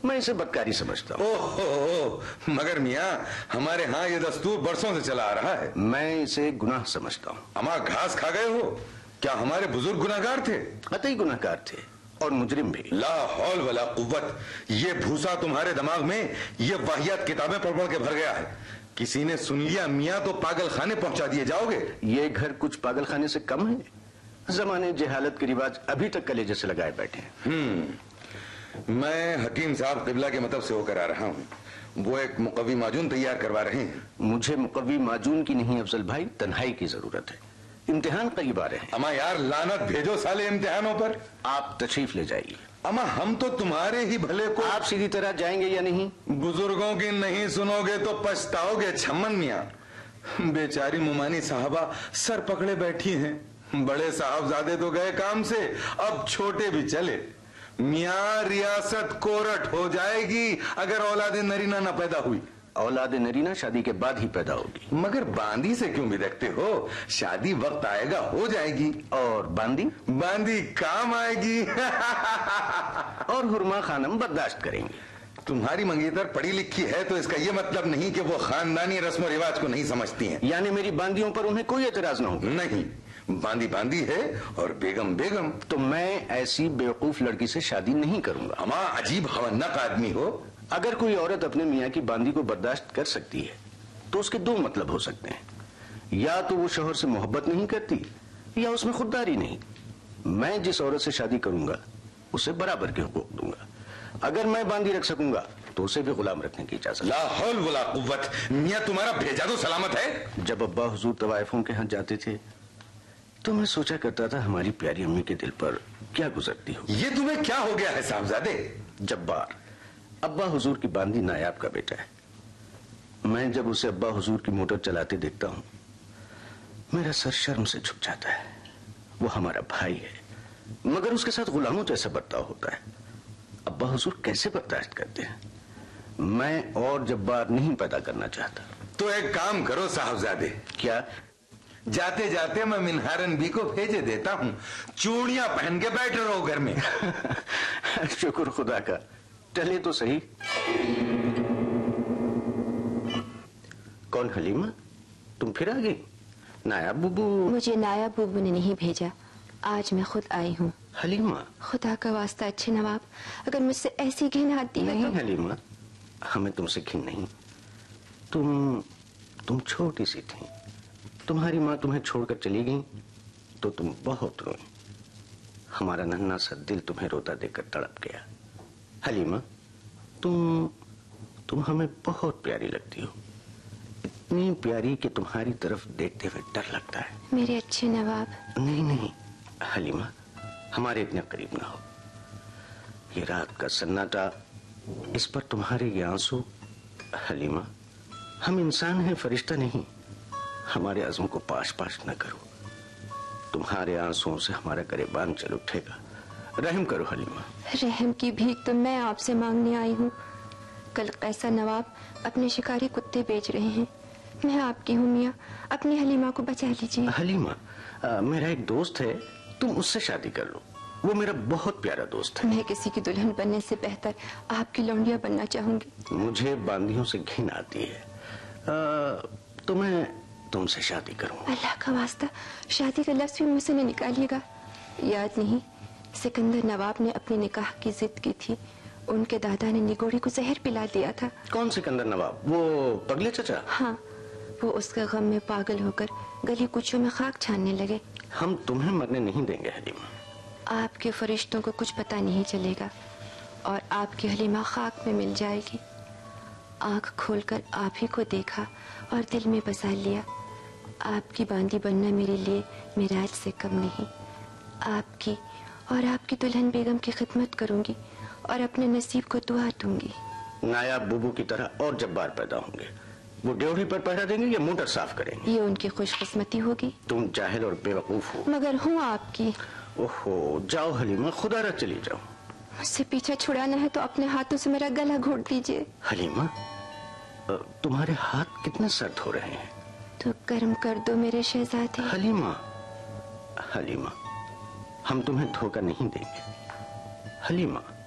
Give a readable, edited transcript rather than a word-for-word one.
میں اسے بدکاری سمجھتا ہوں۔ مگر میاں ہمارے ہاں یہ دستور برسوں سے چلا آ رہا ہے۔ میں اسے گناہ سمجھتا ہوں۔ اما گھاس کھا گئے ہو؟ کیا ہمارے بزرگ گناہگار تھے؟ قطعی گناہگار تھے اور مجرم بھی۔ لا حول ولا قوت، یہ بھوسا تمہارے دماغ میں یہ واہیات کتابیں پڑھ پڑھ کے بھر گیا ہے۔ کسی نے سن لیا میاں تو پاگل خانے پہنچا دیے جاؤ گے۔ یہ گھر کچھ پاگل خانے سے کم ہے؟ زمانے جہالت کے رواج ابھی تک کلیجے سے لگائے بیٹھے ہیں۔ میں حکیم صاحب قبلہ کے مطلب سے ہو کر آ رہا ہوں، وہ ایک مقوی معجون تیار کروا رہے ہیں۔ مجھے مقوی معجون کی نہیں افضل بھائی، تنہائی کی ضرورت ہے، امتحان قریب آ رہے ہیں۔ اما یار لعنت بھیجو سالے امتحانوں پر۔ آپ تشریف لے جائیے۔ اما ہم تو تمہارے ہی بھلے کو۔ آپ سیدھی طرح جائیں گے یا نہیں؟ بزرگوں کی نہیں سنو گے تو پچھتاؤ گے چھمن میاں۔ بیچاری ممانی صاحبہ سر پکڑے بیٹھی ہیں، بڑے صاحبزادے تو گئے کام سے، اب چھوٹے بھی چلے۔ میاں ریاست کورٹ ہو جائے گی اگر اولاد نرینہ نہ پیدا ہوئی۔ اولاد نرینہ شادی کے بعد ہی پیدا ہوگی۔ مگر باندی سے کیوں بھی دیکھتے ہو؟ شادی وقت آئے گا ہو جائے گی۔ اور باندی؟ باندی کام آئے گی۔ اور حرما خانم برداشت کریں گے۔ تمہاری منگیتر پڑھی لکھی ہے تو اس کا یہ مطلب نہیں کہ وہ خاندانی رسم و رواج کو نہیں سمجھتی ہیں۔ یعنی میری باندیوں پر انہیں کوئی اعتراض نہ ہوگا؟ نہیں، باندی باندی ہے اور بیگم بیگم۔ تو میں ایسی بیوقوف لڑکی سے شادی نہیں کروں گا۔ اما عجیب خونق آدمی ہو۔ اگر کوئی عورت اپنے میاں کی باندی کو برداشت کر سکتی ہے تو اس کے دو مطلب ہو سکتے ہیں، یا تو وہ شوہر سے محبت نہیں کرتی یا اس میں خودداری نہیں۔ میں جس عورت سے شادی کروں گا اسے برابر کے حقوق دوں گا۔ اگر میں باندی رکھ سکوں گا تو اسے بھی غلام رکھنے کی اجازت۔ لا حول ولا قوت، میاں تمہارا بھیجا تو سلامت ہے۔ جب ابا حضور طوائفوں کے ہاں جاتے تھے تو میں سوچا کرتا تھا ہماری پیاری امی کے دل پر کیا گزرتی ہو۔ یہ تمہیں کیا ہو گیا ہے صاحبزادے؟ جبار، ابا حضور کی باندی نایاب کا بیٹا ہے۔ میں جب اسے ابا حضور کی موٹر چلاتے دیکھتا ہوں میرا سر شرم سے جھک جاتا ہے۔ وہ ہمارا بھائی ہے مگر اس کے ساتھ غلاموں جیسا برتاؤ ہوتا ہے۔ ابا حضور کیسے برداشت کرتے ہیں؟ میں اور جبار نہیں پیدا کرنا چاہتا۔ تو ایک کام کرو صاحبزادے۔ کیا؟ جاتے جاتے میں منہارن بی کو بھیجے دیتا ہوں، چوڑیاں پہن کے بیٹھ رہو گھر میں۔ شکر خدا کا، چلے تو صحیح۔ کون حلیمہ؟ تم پھر آ گئی؟ نایاب بوبو؟ مجھے نایاب بوبو نے نہیں بھیجا، آج میں خود آئی ہوں۔ حلیمہ؟ خدا کا واسطہ اچھے نواب، اگر مجھ سے ایسی گھن آتی ہے نہیں حلیمہ، ہمیں تم سے گھن نہیں۔ تم چھوٹی سی تھی، تمہاری ماں تمہیں چھوڑ کر چلی گئی تو تم بہت روئی۔ ہمارا ننھا سا دل تمہیں روتا دیکھ کر تڑپ گیا۔ حلیمہ، تم ہمیں بہت پیاری لگتی ہو، اتنی پیاری کہ تمہاری طرف دیکھتے ہوئے ڈر لگتا ہے۔ میرے اچھے نواب۔ نہیں حلیمہ، ہمارے اتنے قریب نہ ہو۔ یہ رات کا سناٹا، اس پر تمہارے یہ آنسو۔ حلیمہ، ہم انسان ہیں، فرشتہ نہیں، ہمارے عزم کو پاش نہ کرو۔ تمہارے آنسوؤں سے ہمارا گریبان چل اٹھے گا، رحم کرو حلیمہ۔ رحم کی بھیک تو میں آپ سے مانگنے آئی ہوں۔ کل قیصر نواب اپنے شکاری کتے بیچ رہے ہیں، میں آپ کی ہوں میاں، اپنی حلیمہ کو بچا لیجیے۔ حلیمہ، میرا ایک دوست ہے، تم اس سے شادی کر لو، وہ میرا بہت پیارا دوست ہے۔ میں کسی کی دلہن بننے سے بہتر آپ کی لونڈیا بننا چاہوں گی۔ مجھے باندیوں سے گھن آتی ہے، تو میں تم سے شادی کروں۔ اللہ کا واسطہ شادی کا لفظ بھی منہ سے نہ نکالیے گا۔ یاد نہیں سکندر نواب نے اپنی نکاح کی ضد کی تھی، ان کے دادا نے نگوڑی کو زہر پلا دیا تھا۔ کون سکندر نواب؟ وہ پگلے چچا؟ ہاں، وہ اس کا غم میں پاگل ہو کر گلی کوچوں میں خاک چھاننے لگے۔ ہم تمہیں مرنے نہیں دیں گے حلیمہ۔ آپ کے فرشتوں کو کچھ پتہ نہیں چلے گا اور آپ کی حلیمہ خاک میں مل جائے گی۔ آنکھ کھول کر آپ ہی کو دیکھا اور دل میں بسا لیا۔ آپ کی باندی بننا میرے لیے معراج سے کم نہیں۔ آپ کی اور آپ کی دلہن بیگم کی خدمت کروں گی اور اپنے نصیب کو دعا دوں گی۔ نایاب بوبو کی طرح اور جبار پیدا ہوں گے، وہ ڈیوڑی پر پہرا دیں گے یا موٹر صاف کریں گے؟ یہ ان کی خوش قسمتی ہوگی۔ تم جاہل اور بے وقوف ہو۔ مگر ہوں آپ کی۔ اوہو، جاؤ حلیمہ، خدا را چلی جاؤ۔ مجھ سے پیچھا چھڑانا ہے تو اپنے ہاتھوں سے میرا گلا گھونٹ دیجیے۔ حلیمہ، تمہارے ہاتھ کتنے سرد ہو رہے ہیں؟ تو گرم کر دو میرے شہزادے۔ حلیمہ، ہم تمہیں دھوکہ نہیں دیں گے۔ حلیمہ،